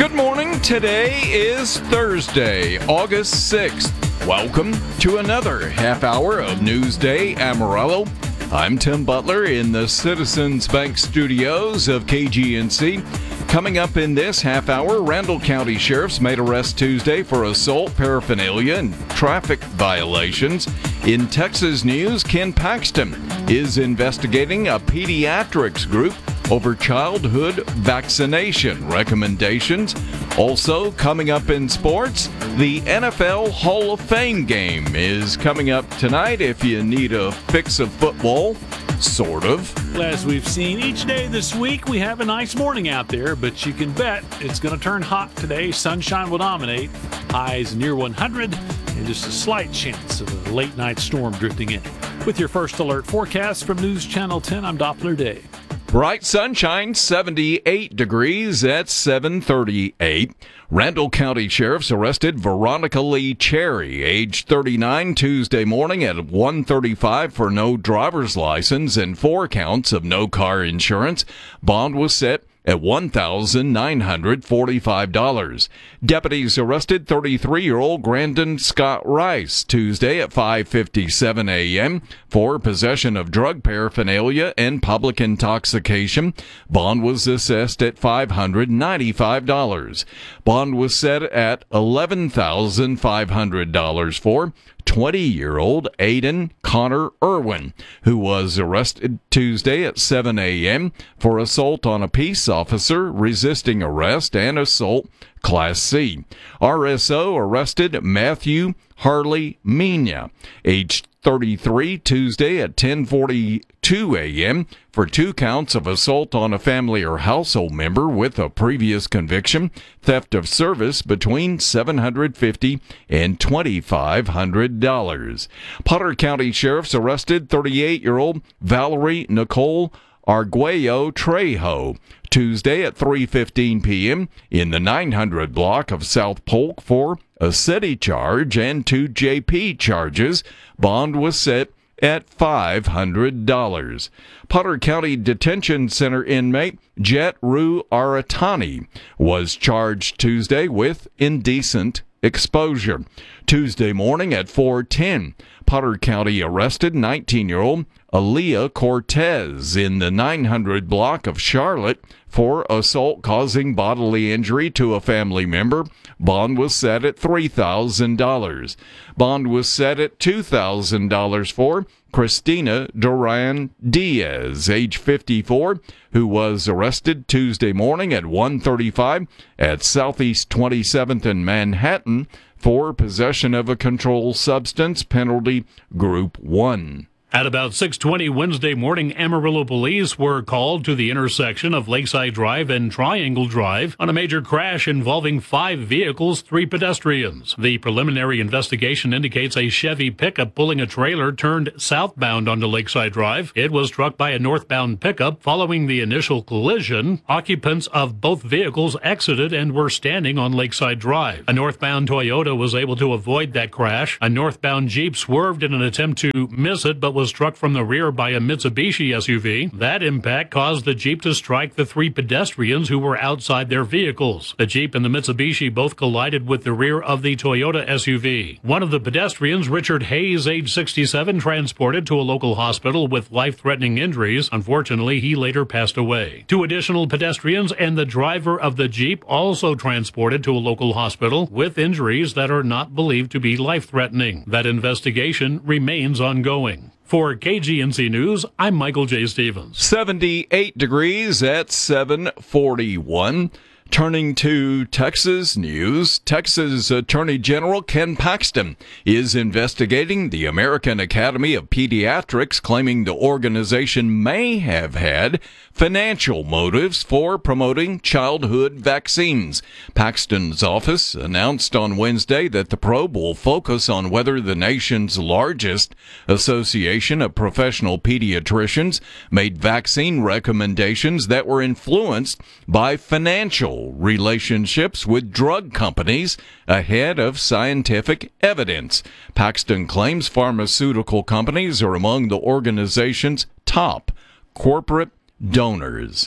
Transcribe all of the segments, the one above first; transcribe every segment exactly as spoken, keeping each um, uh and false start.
Good morning. Today is Thursday, August sixth. Welcome to another half hour of Newsday Amarillo. I'm Tim Butler in the Citizens Bank studios of K G N C. Coming up in this half hour, Randall County Sheriffs made arrest Tuesday for assault, paraphernalia, and traffic violations. In Texas news, Ken Paxton is investigating a pediatrics group over childhood vaccination recommendations. Also coming up in sports, the N F L Hall of Fame game is coming up tonight if you need a fix of football. Sort of. As we've seen each day this week, we have a nice morning out there, but you can bet it's going to turn hot today. Sunshine will dominate. Highs near one hundred, and just a slight chance of a late night storm drifting in. With your first alert forecast from News Channel ten, I'm Doppler Day. Bright sunshine, seventy-eight degrees at seven thirty-eight. Randall County Sheriffs arrested Veronica Lee Cherry, age thirty-nine, Tuesday morning at one thirty-five for no driver's license and four counts of no car insurance. Bond was set at one thousand nine hundred forty-five dollars. Deputies arrested thirty-three-year-old Grandon Scott Rice Tuesday at five fifty-seven a.m. for possession of drug paraphernalia and public intoxication. Bond was assessed at five hundred ninety-five dollars. Bond was set at eleven thousand five hundred dollars for twenty-year-old Aiden Connor Irwin, who was arrested Tuesday at seven a.m. for assault on a peace officer, resisting arrest, and assault, Class C. R S O arrested Matthew Harley Mina, aged thirty-three, Tuesday at ten forty-two a.m. for two counts of assault on a family or household member with a previous conviction, theft of service between seven hundred fifty dollars and twenty-five hundred dollars. Potter County Sheriffs arrested thirty-eight-year-old Valerie Nicole Arguello Trejo Tuesday at three fifteen p.m. in the nine hundred block of South Polk for a city charge and two J P charges. Bond was set at five hundred dollars. Potter County Detention Center inmate Jet Rue Aratani was charged Tuesday with indecent exposure. Tuesday morning at four ten, Potter County arrested nineteen-year-old Aaliyah Cortez in the nine hundred block of Charlotte for assault causing bodily injury to a family member. Bond was set at three thousand dollars. Bond was set at two thousand dollars for Christina Duran Diaz, age fifty-four, who was arrested Tuesday morning at one thirty-five at Southeast twenty-seventh and Manhattan for possession of a controlled substance, penalty group one. At about six twenty Wednesday morning, Amarillo police were called to the intersection of Lakeside Drive and Triangle Drive on a major crash involving five vehicles, three pedestrians. The preliminary investigation indicates a Chevy pickup pulling a trailer turned southbound onto Lakeside Drive. It was struck by a northbound pickup. Following the initial collision, occupants of both vehicles exited and were standing on Lakeside Drive. A northbound Toyota was able to avoid that crash. A northbound Jeep swerved in an attempt to miss it, but was struck from the rear by a Mitsubishi S U V. That impact caused the Jeep to strike the three pedestrians who were outside their vehicles. The Jeep and the Mitsubishi both collided with the rear of the Toyota S U V. One of the pedestrians, Richard Hayes, age sixty-seven, transported to a local hospital with life-threatening injuries. Unfortunately, he later passed away. Two additional pedestrians and the driver of the Jeep also transported to a local hospital with injuries that are not believed to be life-threatening. That investigation remains ongoing. For K G N C News, I'm Michael J. Stevens. seventy-eight degrees at seven forty-one. Turning to Texas news, Texas Attorney General Ken Paxton is investigating the American Academy of Pediatrics, claiming the organization may have had financial motives for promoting childhood vaccines. Paxton's office announced on Wednesday that the probe will focus on whether the nation's largest association of professional pediatricians made vaccine recommendations that were influenced by financial relationships with drug companies ahead of scientific evidence. Paxton claims pharmaceutical companies are among the organization's top corporate donors.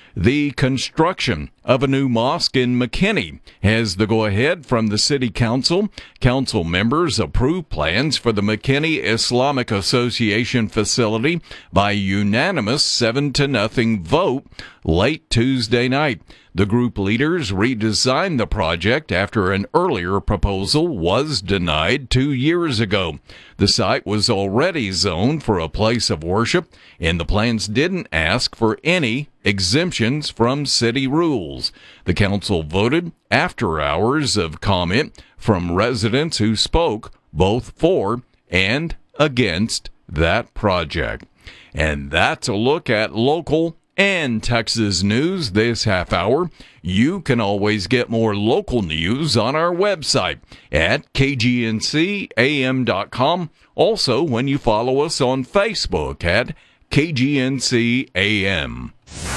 The construction of a new mosque in McKinney has the go-ahead from the City Council. Council members approved plans for the McKinney Islamic Association facility by unanimous seven to nothing vote late Tuesday night. The group leaders redesigned the project after an earlier proposal was denied two years ago. The site was already zoned for a place of worship, and the plans didn't ask for any exemptions from city rules. The council voted after hours of comment from residents who spoke both for and against that project. And that's a look at local and Texas news this half hour. You can always get more local news on our website at K G N C A M dot com. Also, when you follow us on Facebook at K G N C A M.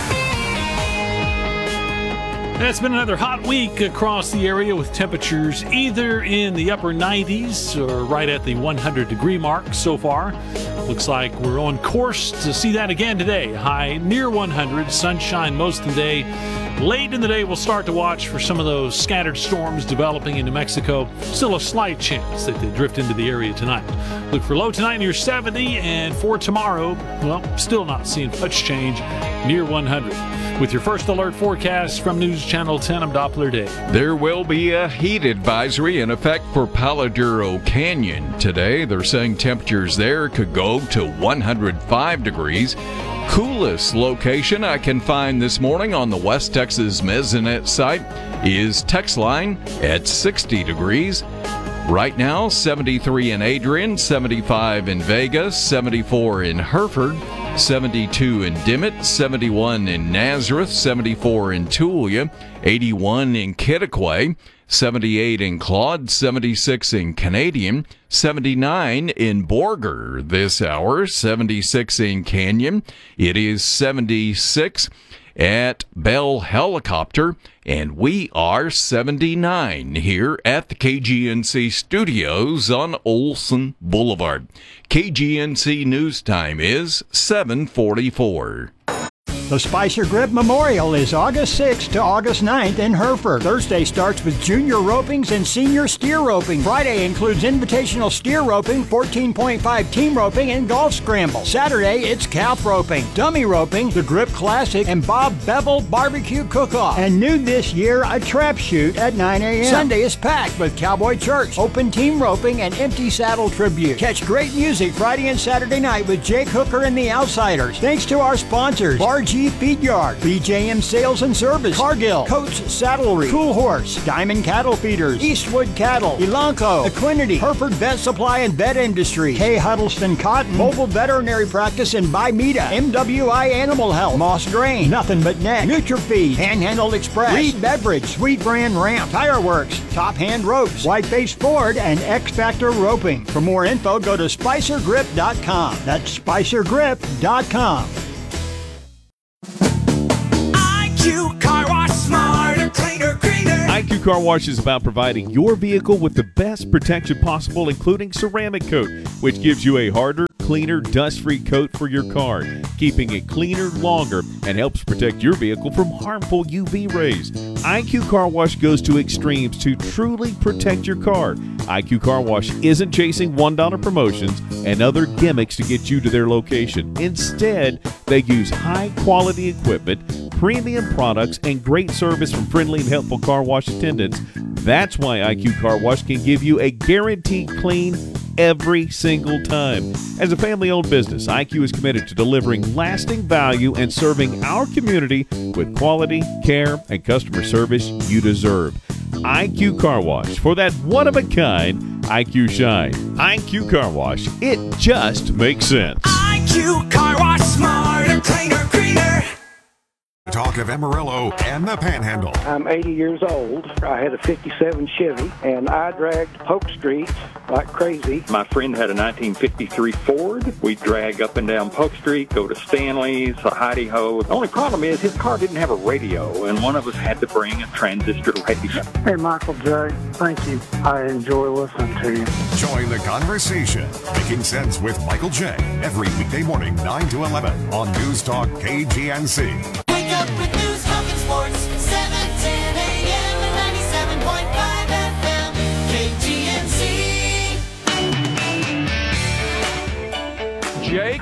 It's been another hot week across the area with temperatures either in the upper nineties or right at the one hundred degree mark so far. Looks like we're on course to see that again today. High near one hundred, sunshine most of the day. Late in the day, we'll start to watch for some of those scattered storms developing in New Mexico. Still a slight chance that they drift into the area tonight. Look for low tonight near seventy, and for tomorrow, well, still not seeing much change, near one hundred. With your first alert forecast from News Channel ten, I'm Doppler Day. There will be a heat advisory in effect for Palo Duro Canyon today. They're saying temperatures there could go to one hundred five degrees. Coolest location I can find this morning on the West Texas Mesonet site is Texline at sixty degrees. Right now, seventy-three in Adrian, seventy-five in Vegas, seventy-four in Hereford, seventy-two in Dimmitt, seventy-one in Nazareth, seventy-four in Tulia, eighty-one in Kittiquay, seventy-eight in Claude, seventy-six in Canadian, seventy-nine in Borger this hour, seventy-six in Canyon. It is seventy-six at Bell Helicopter, and we are seventy-nine here at the K G N C studios on Olson Boulevard. K G N C News Time is seven forty-four. The Spicer Grip Memorial is August sixth to August ninth in Hereford. Thursday starts with junior ropings and senior steer roping. Friday includes invitational steer roping, fourteen point five team roping, and golf scramble. Saturday, it's calf roping, dummy roping, the Grip Classic, and Bob Bevel Barbecue Cook-Off. And new this year, a trap shoot at nine a.m. Sunday is packed with Cowboy Church, open team roping, and empty saddle tribute. Catch great music Friday and Saturday night with Jake Hooker and the Outsiders. Thanks to our sponsors, Bar G Feed Yard, B J M Sales and Service, Cargill, Coates Saddlery, Cool Horse, Diamond Cattle Feeders, Eastwood Cattle, Elanco, Equinity, Hereford Vet Supply and Vet Industry, K. Huddleston Cotton, Mobile Veterinary Practice in Bimeda, M W I Animal Health, Moss Grain, Nothing But Neck, NutriFeed, Panhandle Express, Reed Beverage, Sweet Brand Ramp, Tire Works, Top Hand Ropes, Whiteface Ford, and X Factor Roping. For more info, go to spicer grip dot com. That's spicer grip dot com. I Q Car Wash, smarter, cleaner, greener. I Q Car Wash is about providing your vehicle with the best protection possible, including ceramic coat, which gives you a harder, cleaner, dust-free coat for your car, keeping it cleaner longer and helps protect your vehicle from harmful U V rays. I Q Car Wash goes to extremes to truly protect your car. I Q Car Wash isn't chasing one dollar promotions and other gimmicks to get you to their location. Instead, they use high-quality equipment, premium products, and great service from friendly and helpful car wash attendants. That's why I Q Car Wash can give you a guaranteed clean every single time. As a family-owned business, I Q is committed to delivering lasting value and serving our community with quality, care, and customer service you deserve. I Q Car Wash, for that one-of-a-kind I Q shine. I Q Car Wash, it just makes sense. I Q Car Wash, smarter, cleaner, greener. Talk of Amarillo and the Panhandle. I'm eighty years old. I had a fifty-seven Chevy, and I dragged Polk Street like crazy. My friend had a nineteen fifty-three Ford. We drag up and down Polk Street, go to Stanley's, a Heidi-Ho. The only problem is his car didn't have a radio, and one of us had to bring a transistor radio. Hey, Michael J., thank you. I enjoy listening to you. Join the conversation. Making Sense with Michael J. Every weekday morning, nine to eleven on News Talk K G N C. Wake up with news.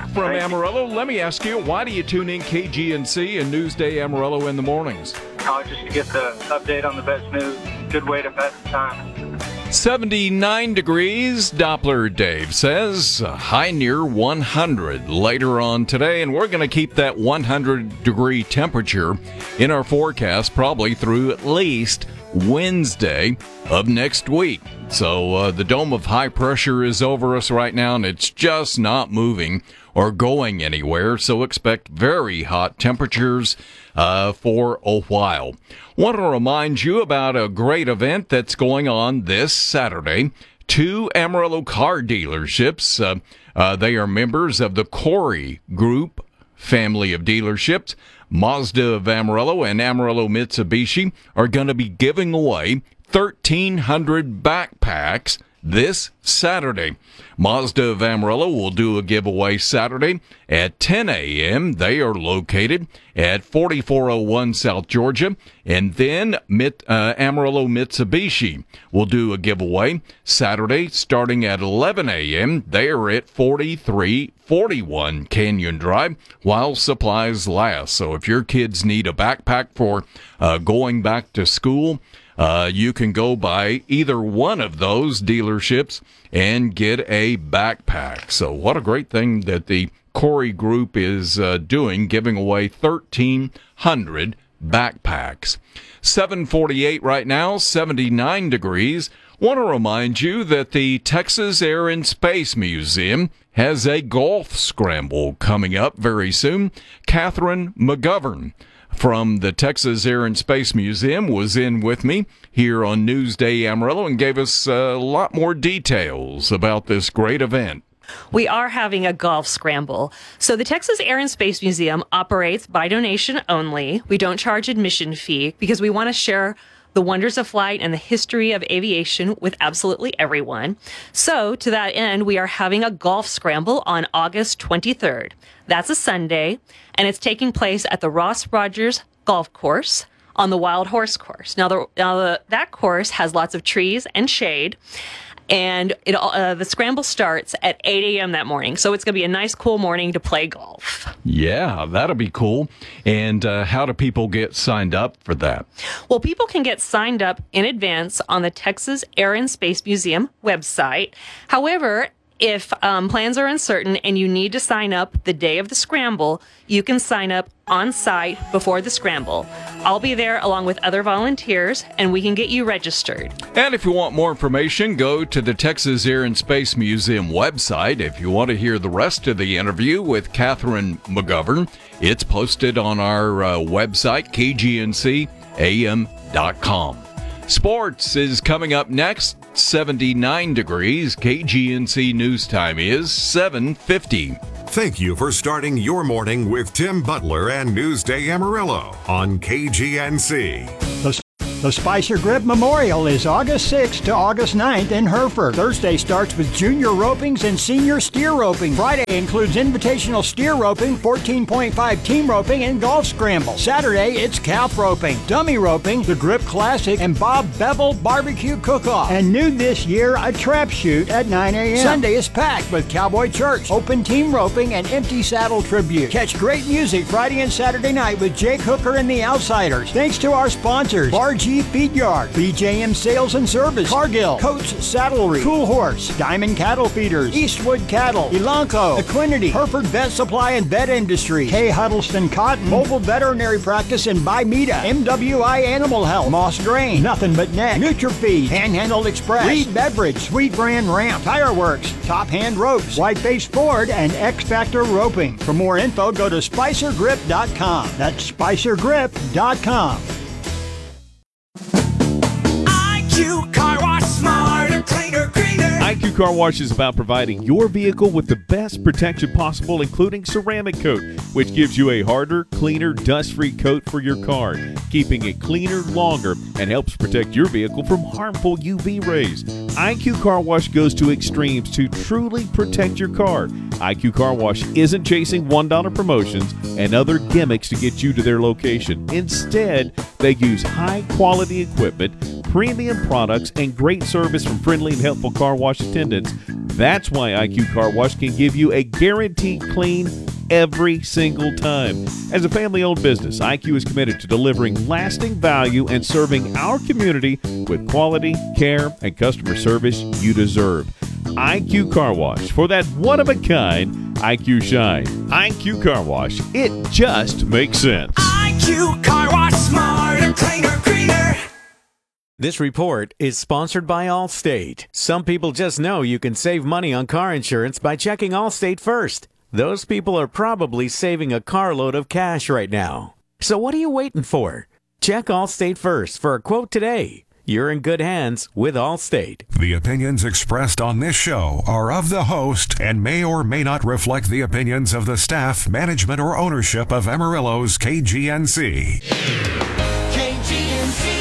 from Amarillo. Let me ask you, why do you tune in K G N C and Newsday Amarillo in the mornings? Oh, just to get the update on the best news. Good way to pass the time. seventy-nine degrees, Doppler Dave says. A high near one hundred later on today, and we're going to keep that one hundred degree temperature in our forecast probably through at least Wednesday of next week. So uh, the dome of high pressure is over us right now, and it's just not moving or going anywhere, so expect very hot temperatures uh, for a while. Want to remind you about a great event that's going on this Saturday. Two Amarillo car dealerships, uh, uh, they are members of the Corey Group family of dealerships. Mazda of Amarillo and Amarillo Mitsubishi are going to be giving away thirteen hundred backpacks this Saturday. Mazda of Amarillo will do a giveaway Saturday at ten a.m. They are located at forty-four oh one South Georgia. And then Mit, uh, Amarillo Mitsubishi will do a giveaway Saturday starting at eleven a.m. They are at forty-three forty-one Canyon Drive while supplies last. So if your kids need a backpack for uh, going back to school, Uh, you can go by either one of those dealerships and get a backpack. So what a great thing that the Corey Group is uh, doing, giving away thirteen hundred backpacks. seven forty-eight right now, seventy-nine degrees. Want to remind you that the Texas Air and Space Museum has a golf scramble coming up very soon. Catherine McGovern from the Texas Air and Space Museum was in with me here on Newsday Amarillo and gave us a lot more details about this great event. We are having a golf scramble. So the Texas Air and Space Museum operates by donation only. We don't charge admission fee because we want to share the wonders of flight and the history of aviation with absolutely everyone. So to that end, we are having a golf scramble on August twenty-third. That's a Sunday, and it's taking place at the Ross Rogers Golf Course on the Wild Horse Course. Now, the, now the, that course has lots of trees and shade, and it uh, the scramble starts at eight a.m. that morning. So it's going to be a nice, cool morning to play golf. Yeah, that'll be cool. And uh, how do people get signed up for that? Well, people can get signed up in advance on the Texas Air and Space Museum website. However, if um, plans are uncertain and you need to sign up the day of the scramble, you can sign up on site before the scramble. I'll be there along with other volunteers, and we can get you registered. And if you want more information, go to the Texas Air and Space Museum website. If you want to hear the rest of the interview with Catherine McGovern, it's posted on our uh, website, K G N C A M dot com. Sports is coming up next. seventy-nine degrees. K G N C News Time is seven fifty. Thank you for starting your morning with Tim Butler and Newsday Amarillo on K G N C. The, the Spicer Grip Memorial is August sixth to August ninth in Hereford. Thursday starts with junior ropings and senior steer roping. Friday includes invitational steer roping, fourteen point five team roping, and golf scramble. Saturday, it's calf roping, dummy roping, the Grip Classic, and Bob Bevel Barbecue Cook-Off. And new this year, a trap shoot at nine a.m. Sunday is packed with Cowboy Church, open team roping, and empty saddle tribute. Catch great music Friday and Saturday night with Jake Hooker and the Outsiders. Thanks to our sponsors, Bar G Feed Yard, B J M Sales and Service, Cargill, Coach Saddlery, Cool Horse, Diamond Cattle Feeders, Eastwood Cattle, Elanco, Equinity, Hereford Vet Supply and Vet Industry, K. Huddleston Cotton, Mobile Veterinary Practice in Bimeda, M W I Animal Health, Moss Grain, Nothing But Neck, NutriFeed, Panhandle Express, Reed Beverage, Sweet Brand Ramp, Tire Works, Top Hand Ropes, Whiteface Ford, and X Factor Roping. For more info, go to spicer grip dot com. That's spicer grip dot com. I Q Car Wash, smarter, cleaner, greener. I Q Car Wash is about providing your vehicle with the best protection possible, including ceramic coat, which gives you a harder, cleaner, dust-free coat for your car, keeping it cleaner longer and helps protect your vehicle from harmful U V rays. I Q Car Wash goes to extremes to truly protect your car. I Q Car Wash isn't chasing one dollar promotions and other gimmicks to get you to their location. Instead, they use high-quality equipment, premium products, and great service from friendly and helpful car wash attendants. That's why I Q Car Wash can give you a guaranteed clean every single time. As a family-owned business, I Q is committed to delivering lasting value and serving our community with quality, care, and customer service you deserve. I Q Car Wash, for that one-of-a-kind I Q shine. I Q Car Wash, it just makes sense. I Q Car Wash, smarter, cleaner, greener. This report is sponsored by Allstate. Some people just know you can save money on car insurance by checking Allstate first. Those people are probably saving a carload of cash right now. So what are you waiting for? Check Allstate first for a quote today. You're in good hands with Allstate. The opinions expressed on this show are of the host and may or may not reflect the opinions of the staff, management, or ownership of Amarillo's K G N C. K G N C.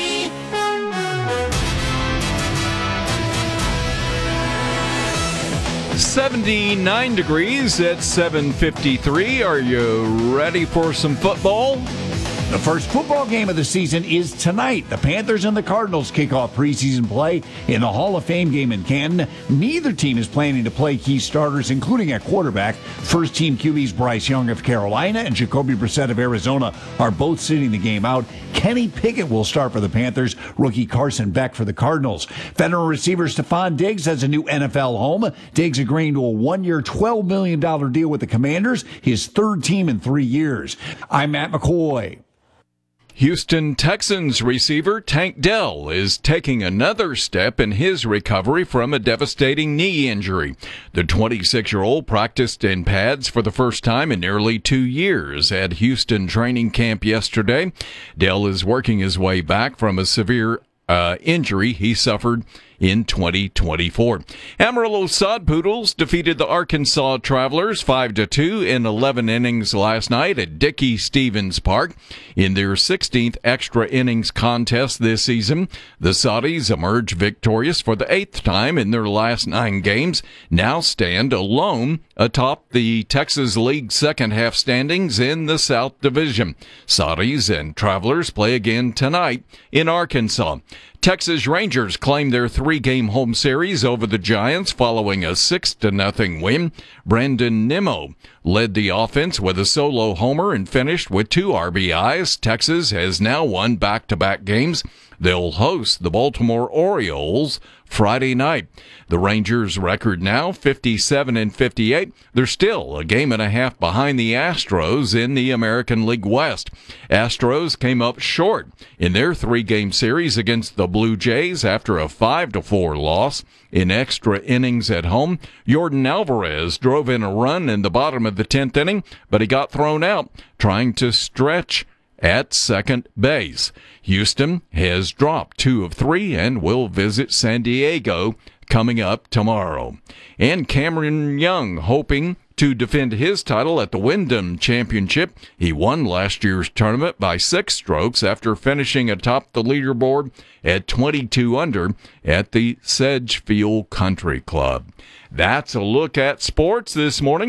seventy-nine degrees at seven fifty-three. Are you ready for some football? The first football game of the season is tonight. The Panthers and the Cardinals kick off preseason play in the Hall of Fame game in Canton. Neither team is planning to play key starters, including at quarterback. First-team Q Bs Bryce Young of Carolina and Jacoby Brissett of Arizona are both sitting the game out. Kenny Pickett will start for the Panthers. Rookie Carson Beck for the Cardinals. Veteran receiver Stephon Diggs has a new N F L home. Diggs agreeing to a one-year, twelve million dollars deal with the Commanders, his third team in three years. I'm Matt McCoy. Houston Texans receiver Tank Dell is taking another step in his recovery from a devastating knee injury. The twenty-six-year-old practiced in pads for the first time in nearly two years at Houston training camp yesterday. Dell is working his way back from a severe uh, injury he suffered in twenty twenty-four. Amarillo Sod Poodles defeated the Arkansas Travelers five to two in eleven innings last night at Dickey Stevens Park. In their sixteenth extra innings contest this season, the Soddies emerged victorious for the eighth time in their last nine games, now stand alone atop the Texas League second half standings in the South Division. Soddies and Travelers play again tonight in Arkansas. Texas Rangers claim their three-game home series over the Giants following a six to nothing win. Brandon Nimmo led the offense with a solo homer and finished with two R B Is. Texas has now won back-to-back games. They'll host the Baltimore Orioles Friday night. The Rangers' record now fifty-seven and fifty-eight. They're still a game and a half behind the Astros in the American League West. Astros came up short in their three-game series against the Blue Jays after a five to four loss in extra innings at home. Yordan Alvarez drove in a run in the bottom of the tenth inning, but he got thrown out trying to stretch at second base. Houston has dropped two of three and will visit San Diego coming up tomorrow. And Cameron Young hoping to defend his title at the Wyndham Championship. He won last year's tournament by six strokes after finishing atop the leaderboard at twenty-two under at the Sedgefield Country Club. That's a look at sports this morning.